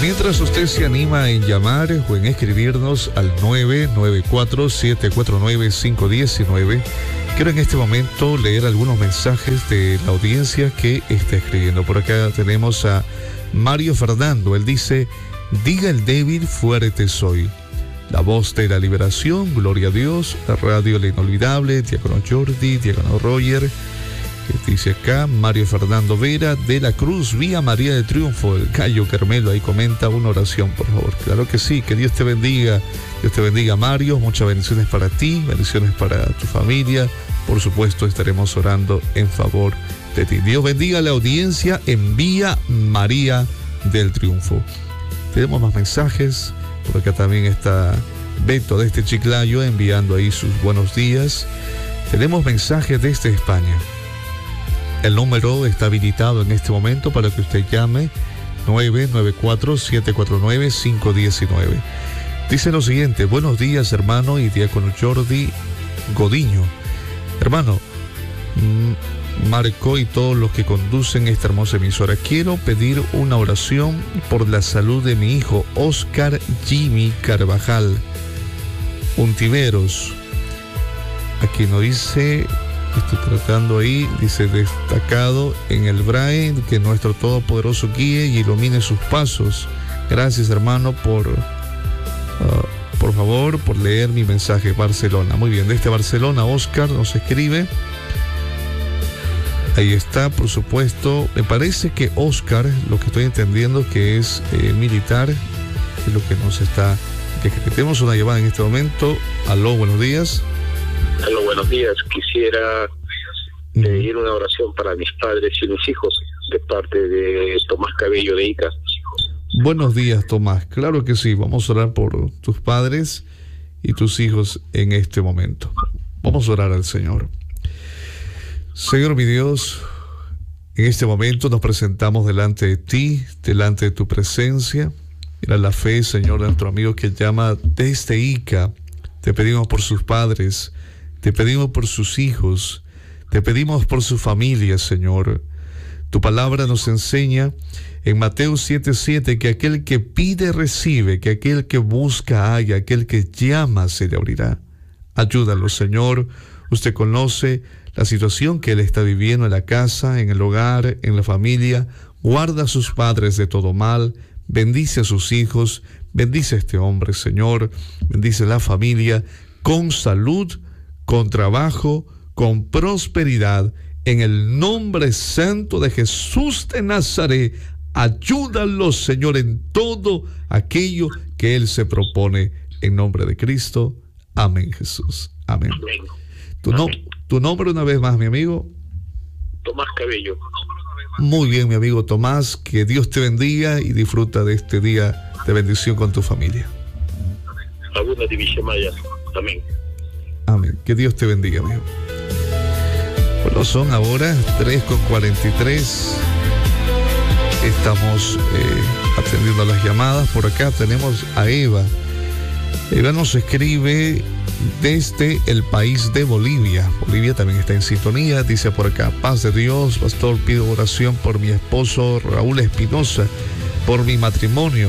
Mientras usted se anima en llamar o en escribirnos al 994-749-519, quiero en este momento leer algunos mensajes de la audiencia que está escribiendo. Por acá tenemos a Mario Fernando. Él dice: diga el débil, fuerte soy. La voz de la liberación, gloria a Dios. La radio La Inolvidable, Diácono Jordi, Diácono Roger. Dice acá Mario Fernando Vera, de la Cruz, Vía María de Triunfo, el Cayo Carmelo. Ahí comenta una oración, por favor. Claro que sí, que Dios te bendiga. Dios te bendiga, Mario. Muchas bendiciones para ti, bendiciones para tu familia. Por supuesto, estaremos orando en favor de ti. Dios bendiga a la audiencia en Vía María del Triunfo. Tenemos más mensajes. Por acá también está Beto desde Chiclayo enviando ahí sus buenos días. Tenemos mensajes desde España. El número está habilitado en este momento para que usted llame: 994-749-519. Dice lo siguiente: buenos días, hermano y diácono Jordi Godiño. Hermano Marco y todos los que conducen esta hermosa emisora, quiero pedir una oración por la salud de mi hijo Oscar Jimmy Carvajal Untiveros. Aquí nos dice, estoy tratando ahí, dice: destacado en el BRAE, que nuestro Todopoderoso guíe y ilumine sus pasos. Gracias, hermano, por favor, por leer mi mensaje. Barcelona. Muy bien, desde Barcelona, Oscar nos escribe. Ahí está, por supuesto. Me parece que Oscar, lo que estoy entendiendo que es militar, es lo que nos está... Que tenemos una llamada en este momento. Aló, buenos días. Aló, buenos días. Quisiera pedir una oración para mis padres y mis hijos, de parte de Tomás Cabello de Ica. Buenos días, Tomás. Claro que sí. Vamos a orar por tus padres y tus hijos en este momento. Vamos a orar al Señor. Señor mi Dios, en este momento nos presentamos delante de ti, delante de tu presencia. Mira la fe, Señor, de nuestro amigo que llama desde Ica. Te pedimos por sus padres, te pedimos por sus hijos, te pedimos por su familia, Señor. Tu palabra nos enseña en Mateo 7:7 que aquel que pide recibe, que aquel que busca halla, aquel que llama se le abrirá. Ayúdalo, Señor. Usted conoce la situación que él está viviendo en la casa, en el hogar, en la familia. Guarda a sus padres de todo mal. Bendice a sus hijos. Bendice a este hombre, Señor. Bendice la familia con salud, con trabajo, con prosperidad. En el nombre santo de Jesús de Nazaret, ayúdalo, Señor, en todo aquello que él se propone. En nombre de Cristo. Amén, Jesús. Amén. Tu nombre una vez más, mi amigo. Tomás Cabello. Muy bien, mi amigo Tomás. Que Dios te bendiga y disfruta de este día de bendición con tu familia. Alguna división maya. Amén. Amén. Que Dios te bendiga, amigo. Bueno, son ahora 3:43. Estamos atendiendo las llamadas. Por acá tenemos a Eva. Eva nos escribe desde el país de Bolivia. Bolivia también está en sintonía. Dice por acá: paz de Dios, pastor, pido oración por mi esposo Raúl Espinosa, por mi matrimonio.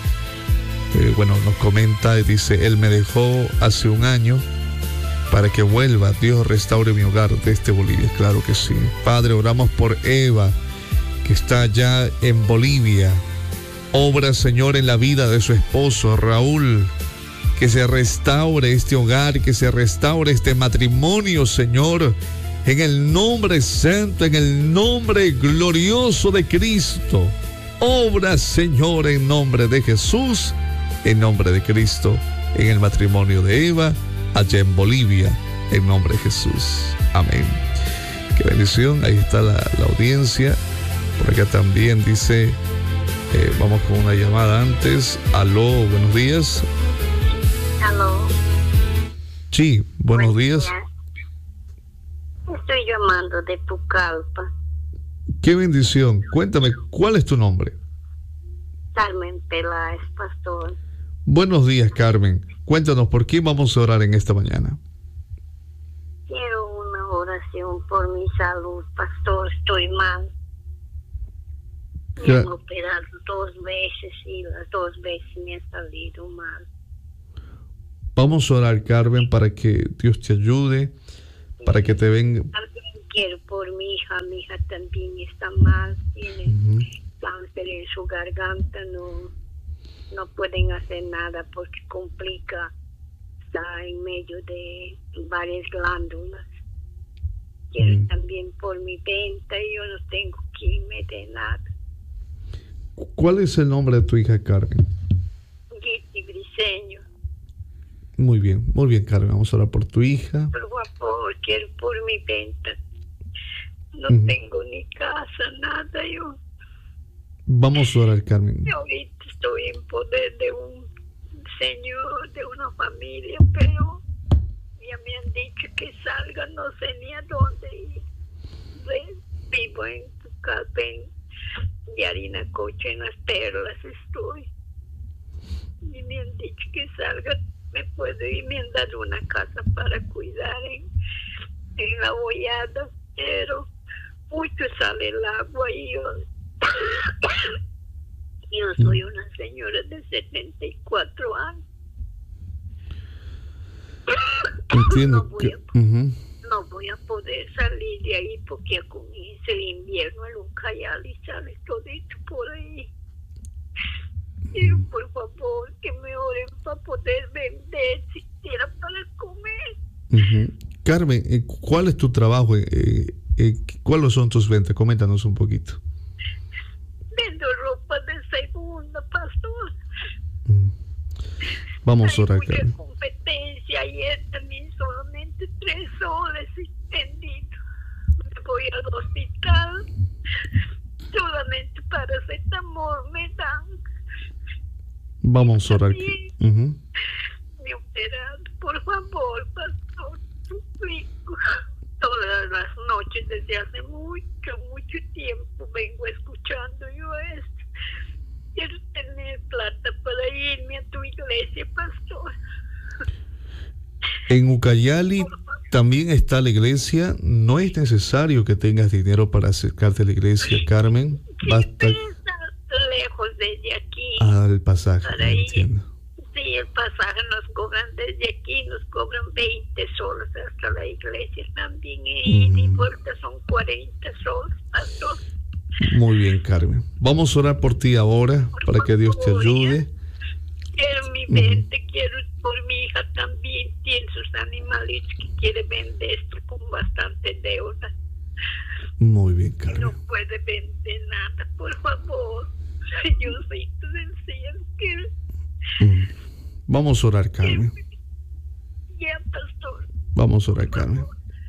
Bueno, nos comenta y dice: él me dejó hace un año, para que vuelva. Dios restaure mi hogar desde Bolivia. Claro que sí. Padre, oramos por Eva, que está allá en Bolivia. Obra, Señor, en la vida de su esposo Raúl. Que se restaure este hogar, que se restaure este matrimonio, Señor, en el nombre santo, en el nombre glorioso de Cristo. Obra, Señor, en nombre de Jesús, en nombre de Cristo, en el matrimonio de Eva, allá en Bolivia, en nombre de Jesús. Amén. Qué bendición. Ahí está la audiencia. Por acá también dice, vamos con una llamada antes. Aló, buenos días. Aló. Sí, buenos días. Estoy llamando de Pucallpa. Qué bendición. Cuéntame, ¿cuál es tu nombre? Carmen Peláez, pastor. Buenos días, Carmen. Cuéntanos, ¿por quién vamos a orar en esta mañana? Quiero una oración por mi salud, pastor. Estoy mal. Me han operado 2 veces y las 2 veces me ha salido mal. Vamos a orar, Carmen, para que Dios te ayude, para que te venga. También quiero por mi hija también está mal, tiene cáncer en su garganta, no pueden hacer nada porque complica, está en medio de varias glándulas. Quiero también por mi venta, yo no tengo quien me dé nada. ¿Cuál es el nombre de tu hija, Carmen? Gitti Briceño. Muy bien, Carmen. Vamos a orar por tu hija. Por favor, quiero por mi venta. No tengo ni casa, nada. Yo vamos a orar, Carmen. ahorita estoy en poder de un señor, de una familia, pero ya me han dicho que salga, no sé ni a dónde ir. Vivo en Pucallpa, de Arinacocha, en Las Perlas estoy. Y me han dicho que salga, me puedo ir, me han dado una casa para cuidar en la bollada, pero mucho sale el agua y yo soy una señora de 74 años. Entiendo No voy a poder salir de ahí porque ya comienza el invierno en Ucayali, sale todito por ahí. Quiero por favor que me oren para poder vender, siquiera para comer. Carmen, ¿cuál es tu trabajo? ¿Cuáles son tus ventas? Coméntanos un poquito. Vendo ropa de segunda, pastor. Vamos a orar, Hay mucha Carmen. competencia. Ayer también solamente 3 soles vendido. Me voy al hospital. Solamente paracetamol me dan. Vamos a orar. Me operan. Por favor, pastor, suplico. Todas las noches desde hace mucho tiempo vengo escuchando yo esto. Quiero tener plata para irme a tu iglesia, pastor. En Ucayali también está la iglesia. No es necesario que tengas dinero para acercarte a la iglesia, Carmen. Basta. Pero está lejos desde aquí. El pasaje, Para ir. entiendo. Sí, el pasaje nos cobran desde aquí, nos cobran 20 soles hasta la iglesia también. Y vuelta son 40 soles, pastor. Muy bien, Carmen. Vamos a orar por ti ahora, para que Dios te ayude. Quiero mi venta, quiero por mi hija también, tiene sus animalitos que quiere vender esto con bastante deuda. Muy bien, Carmen. No puede vender nada, por favor. Señorcito del cielo, que Vamos a orar, Carmen. ya, pastor. Vamos a orar, Carmen.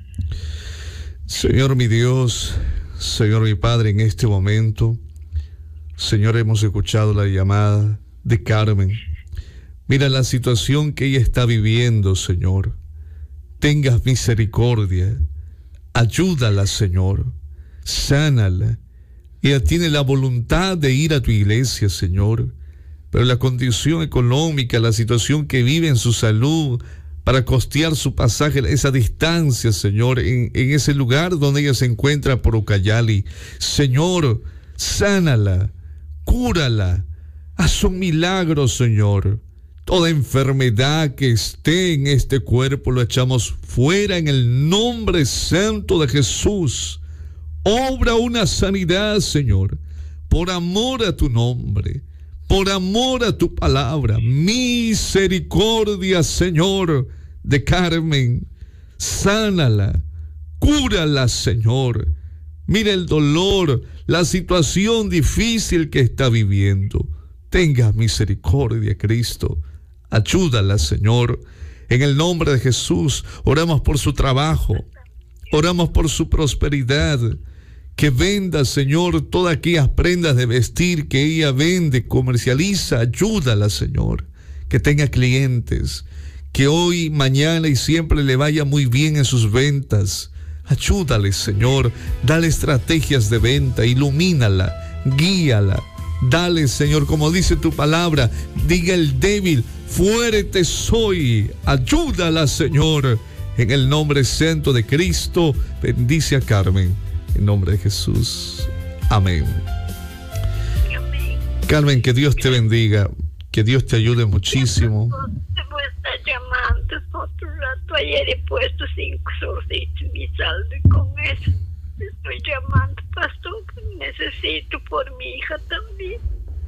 Señor mi Dios, Señor mi Padre, en este momento, Señor, hemos escuchado la llamada de Carmen. Mira la situación que ella está viviendo, Señor. Tengas misericordia. Ayúdala, Señor. Sánala. Ella tiene la voluntad de ir a tu iglesia, Señor. Pero la condición económica, la situación que vive en su salud, para costear su pasaje, esa distancia, Señor, en ese lugar donde ella se encuentra por Ucayali. Señor, sánala, cúrala, haz un milagro, Señor. Toda enfermedad que esté en este cuerpo lo echamos fuera en el nombre santo de Jesús. Obra una sanidad, Señor, por amor a tu nombre, por amor a tu palabra. Misericordia, Señor, de Carmen. Sánala, cúrala, Señor. Mira el dolor, la situación difícil que está viviendo. Tenga misericordia, Cristo. Ayúdala, Señor. En el nombre de Jesús, oramos por su trabajo. Oramos por su prosperidad. Que venda, Señor, todas aquellas prendas de vestir que ella vende, comercializa. Ayúdala, Señor. Que tenga clientes. Que hoy, mañana y siempre le vaya muy bien en sus ventas. Ayúdale, Señor. Dale estrategias de venta. Ilumínala. Guíala. Dale, Señor, como dice tu palabra. Diga el débil, fuerte soy. Ayúdala, Señor. En el nombre santo de Cristo, bendice a Carmen. En nombre de Jesús. Amén. Amén. Carmen, que Dios te bendiga, que Dios te ayude muchísimo. Te voy a estar llamando otro rato. Ayer he puesto 5 solcitos en mi saldo y con eso te estoy llamando, pastor. Necesito por mi hija también.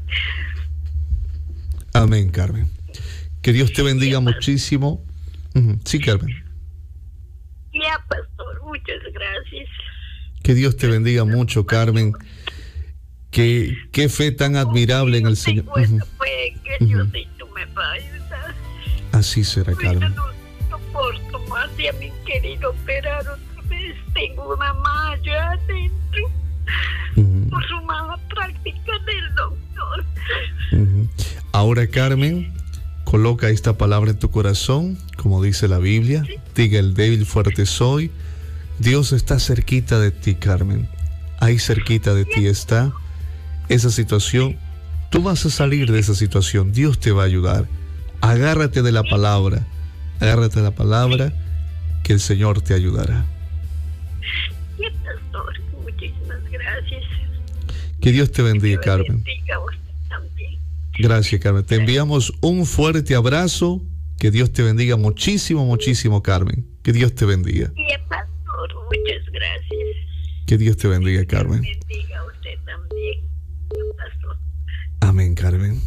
Amén, Carmen. Que Dios te bendiga muchísimo. Sí, Carmen. Ya, pastor, muchas gracias. Que Dios te bendiga mucho, Carmen. Qué fe tan admirable en el Señor. Que Diosito me va a ayudar. Así será, Carmen. No soporto más, ya me han querido operar otra vez. Tengo una malla adentro por su mala práctica del doctor. Ahora, Carmen, coloca esta palabra en tu corazón, como dice la Biblia. ¿Sí? Diga: el débil fuerte soy. Dios está cerquita de ti, Carmen. Ahí cerquita de ti está esa situación. Tú vas a salir de esa situación. Dios te va a ayudar. Agárrate de la palabra. Agárrate de la palabra, que el Señor te ayudará. Sí, pastor, muchísimas gracias. Que Dios te bendiga, Carmen. Bendiga usted también. Gracias, Carmen. Te enviamos un fuerte abrazo. Que Dios te bendiga muchísimo, muchísimo, Carmen. Que Dios te bendiga. Sí, pastor, muchas gracias. Que Dios te bendiga, Carmen. Que bendiga usted también, pastor. Amén, Carmen.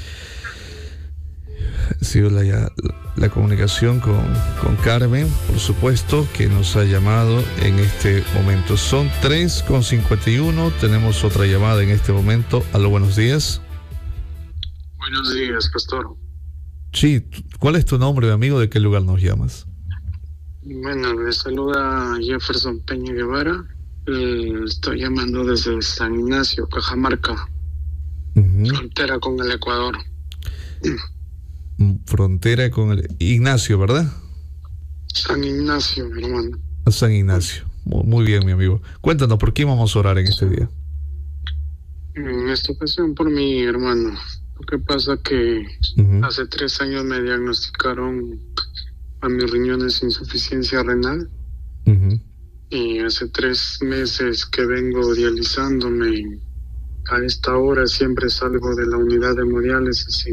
Ha sido la comunicación con Carmen, por supuesto, que nos ha llamado en este momento. Son 3:51. Tenemos otra llamada en este momento. Aló, buenos días. Buenos días, pastor. Sí, ¿cuál es tu nombre, amigo? ¿De qué lugar nos llamas? Bueno, le saluda Jefferson Peña Guevara. Estoy llamando desde San Ignacio, Cajamarca, frontera con el Ecuador. Frontera con el Ignacio, ¿verdad? San Ignacio, mi hermano. San Ignacio. Muy bien, mi amigo. Cuéntanos, ¿por qué vamos a orar en este día? En esta ocasión por mi hermano. Lo que pasa que hace 3 años me diagnosticaron a mis riñones insuficiencia renal. Y hace 3 meses que vengo dializándome. A esta hora siempre salgo de la unidad de hemodiálisis.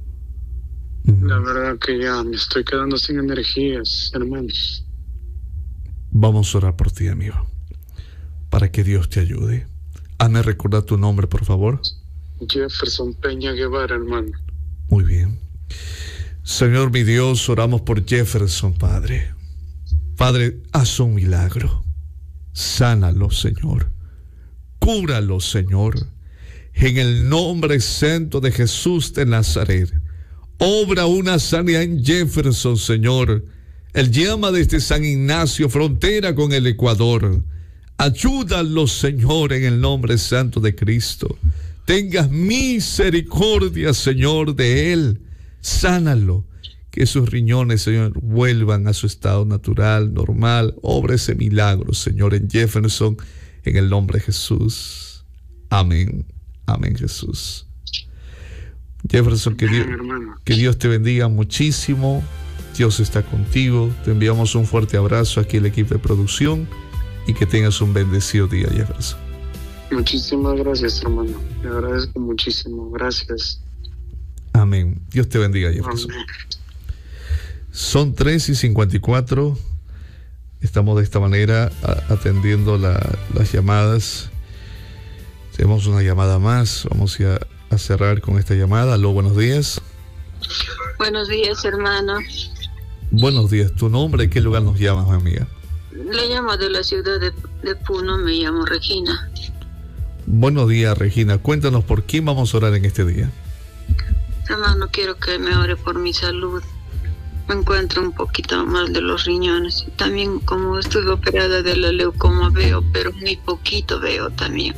La verdad que ya me estoy quedando sin energías, hermanos. Vamos a orar por ti, amigo, para que Dios te ayude. Hazme recordar tu nombre, por favor. Jefferson Peña Guevara, hermano. Muy bien. Señor mi Dios, oramos por Jefferson, Padre. Padre, haz un milagro. Sánalo, Señor. Cúralo, Señor. En el nombre santo de Jesús de Nazaret. Obra una sanidad en Jefferson, Señor. Él llama desde San Ignacio, frontera con el Ecuador. Ayúdalo, Señor, en el nombre santo de Cristo. Tengas misericordia, Señor, de él. Sánalo. Que sus riñones, Señor, vuelvan a su estado natural, normal. Obra ese milagro, Señor, en Jefferson, en el nombre de Jesús. Amén. Amén, Jesús. Jefferson, que Dios te bendiga muchísimo. Dios está contigo. Te enviamos un fuerte abrazo aquí al equipo de producción y que tengas un bendecido día, Jefferson. Muchísimas gracias, hermano. Te agradezco muchísimo. Gracias. Amén. Dios te bendiga, Jefferson. Amén. Son 3:54. Estamos de esta manera atendiendo las llamadas. Tenemos una llamada más. Vamos a cerrar con esta llamada. Aló, buenos días. Buenos días, hermano. Buenos días. ¿Tu nombre? ¿Qué lugar nos llamas, mi amiga? Le llamo de la ciudad de Puno. Me llamo Regina. Buenos días, Regina. Cuéntanos por quién vamos a orar en este día. Hermano, quiero que me ore por mi salud. Me encuentro un poquito mal de los riñones. También, como estuve operada de la leucemia, veo, pero muy poquito veo también.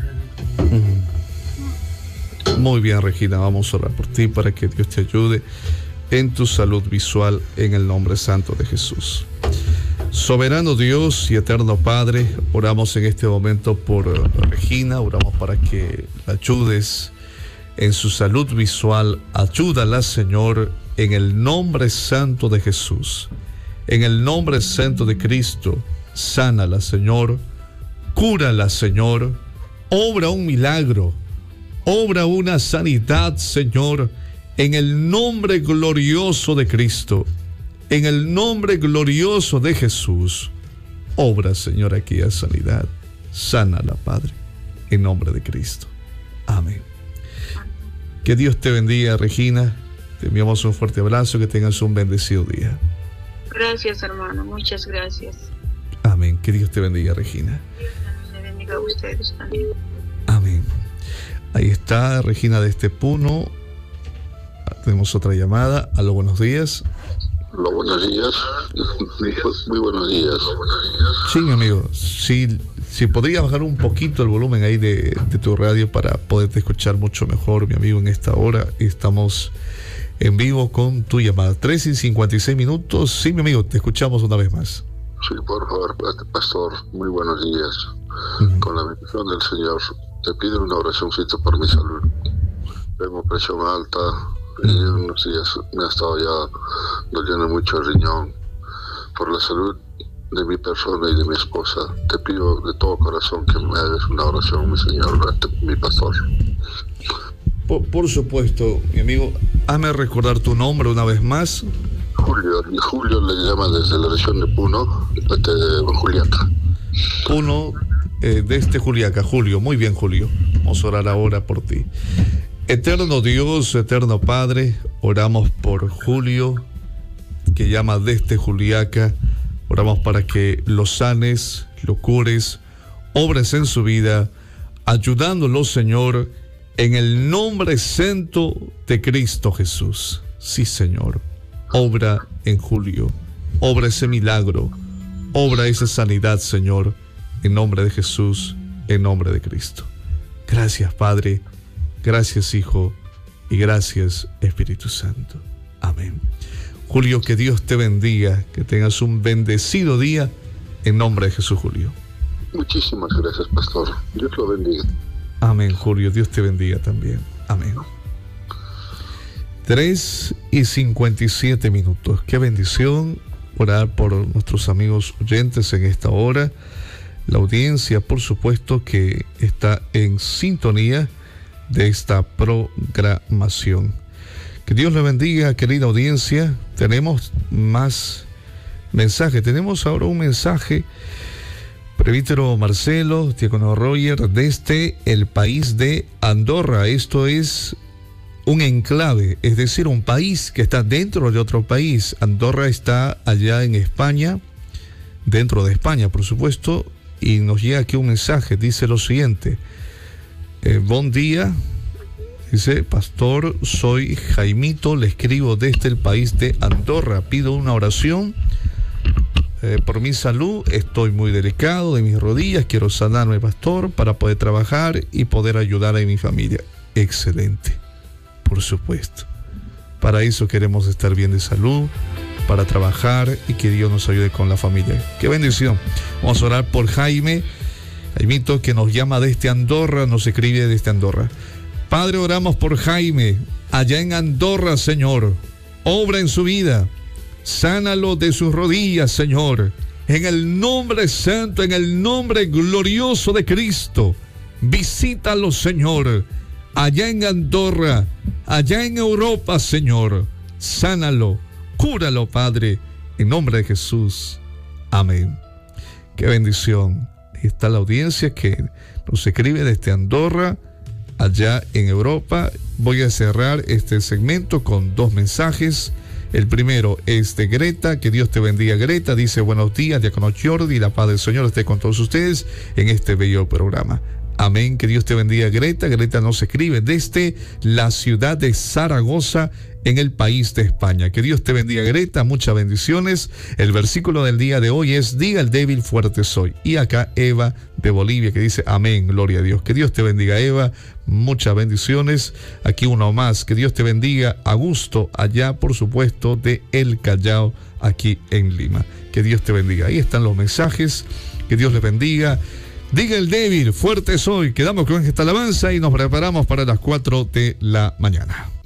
Muy bien, Regina, vamos a orar por ti para que Dios te ayude en tu salud visual en el nombre santo de Jesús. Soberano Dios y eterno Padre, oramos en este momento por Regina, oramos para que la ayudes en su salud visual. Ayúdala, Señor, en el nombre santo de Jesús, en el nombre santo de Cristo. Sánala, Señor, cúrala, Señor, obra un milagro, Obra una sanidad, Señor, en el nombre glorioso de Cristo, en el nombre glorioso de Jesús. Obra, Señor, aquí a sanidad. Sánala, Padre, en nombre de Cristo. Amén. Que Dios te bendiga, Regina. Te enviamos un fuerte abrazo, que tengas un bendecido día. Gracias, hermano, muchas gracias. Amén. Que Dios te bendiga, Regina. Dios también le bendiga a ustedes también. Amén. Ahí está Regina desde Puno. Tenemos otra llamada. Aló, buenos días. Hola, buenos días. Muy buenos días. Sí, mi amigo. Si podría bajar un poquito el volumen ahí de tu radio para poderte escuchar mucho mejor, mi amigo, en esta hora. Estamos en vivo con tu llamada. 3:56. Sí, mi amigo, te escuchamos una vez más. Sí, por favor, pastor, muy buenos días. Con la bendición del Señor, te pido una oracióncita por mi salud. Tengo presión alta y unos días me ha estado ya doliendo mucho el riñón. Por la salud de mi persona y de mi esposa, te pido de todo corazón que me hagas una oración, mi Señor, mi pastor. Por supuesto, mi amigo. Hazme recordar tu nombre una vez más. Julio le llama desde la región de Puno, de Juliaca. Puno, desde Juliaca. Julio, muy bien, Julio. Vamos a orar ahora por ti. Eterno Dios, eterno Padre, oramos por Julio, que llama desde Juliaca. Oramos para que lo sanes, lo cures, obres en su vida, ayudándolo, Señor, en el nombre santo de Cristo Jesús. Sí, Señor. Obra en Julio, obra ese milagro, obra esa sanidad, Señor, en nombre de Jesús, en nombre de Cristo. Gracias, Padre, gracias, Hijo, y gracias, Espíritu Santo. Amén. Julio, que Dios te bendiga, que tengas un bendecido día, en nombre de Jesús, Julio. Muchísimas gracias, pastor. Dios lo bendiga. Amén, Julio, Dios te bendiga también. Amén. 3:57. Qué bendición orar por nuestros amigos oyentes en esta hora. La audiencia, por supuesto, que está en sintonía de esta programación. Que Dios le bendiga, querida audiencia. Tenemos más mensajes. Tenemos ahora un mensaje. Presbítero Marcelo, diácono Roger, desde el país de Andorra. Esto es un enclave, es decir, un país que está dentro de otro país. Andorra está allá en España, dentro de España, por supuesto, y nos llega aquí un mensaje, dice lo siguiente. Buen día, dice, pastor, soy Jaimito, le escribo desde el país de Andorra, pido una oración por mi salud, estoy muy delicado de mis rodillas, quiero sanarme, pastor, para poder trabajar y poder ayudar a mi familia. Excelente. Por supuesto. Para eso queremos estar bien de salud, para trabajar y que Dios nos ayude con la familia. ¡Qué bendición! Vamos a orar por Jaimito, que nos llama desde Andorra, nos escribe desde Andorra. Padre, oramos por Jaime, allá en Andorra, Señor. Obra en su vida. Sánalo de sus rodillas, Señor. En el nombre santo, en el nombre glorioso de Cristo. Visítalo, Señor. Allá en Andorra, allá en Europa, Señor, sánalo, cúralo, Padre, en nombre de Jesús. Amén. Qué bendición. Ahí está la audiencia que nos escribe desde Andorra, allá en Europa. Voy a cerrar este segmento con dos mensajes. El primero es de Greta. Que Dios te bendiga, Greta. Dice, buenos días, diácono Jordi, la paz del Señor esté con todos ustedes en este bello programa. Amén, que Dios te bendiga, Greta. Greta nos escribe desde la ciudad de Zaragoza, en el país de España. Que Dios te bendiga, Greta, muchas bendiciones. El versículo del día de hoy es, diga el débil, fuerte soy. Y acá Eva de Bolivia, que dice, amén, gloria a Dios. Que Dios te bendiga, Eva, muchas bendiciones. Aquí uno más, que Dios te bendiga, Augusto, allá por supuesto de El Callao, aquí en Lima. Que Dios te bendiga. Ahí están los mensajes, que Dios les bendiga. Diga el débil, fuerte soy. Quedamos con esta alabanza y nos preparamos para las 4 de la mañana.